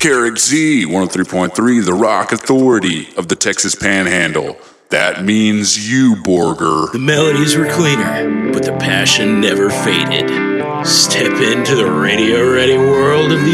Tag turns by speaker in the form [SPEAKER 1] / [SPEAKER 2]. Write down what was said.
[SPEAKER 1] Carrick Z, 103.3, the rock authority of the Texas Panhandle. That means you, Borger.
[SPEAKER 2] The melodies were cleaner, but the passion never faded. Step into the radio-ready world of the